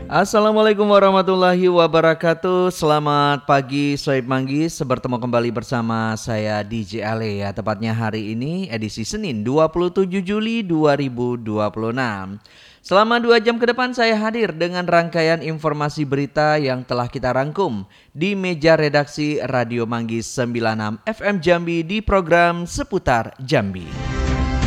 Assalamualaikum warahmatullahi wabarakatuh. Selamat pagi Soib Manggis. Bertemu kembali bersama saya DJ Ale ya. Tepatnya hari ini edisi Senin 27 Juli 2026. Selama 2 jam ke depan saya hadir dengan rangkaian informasi berita yang telah kita rangkum di meja redaksi Radio Manggis 96 FM Jambi di program Seputar Jambi.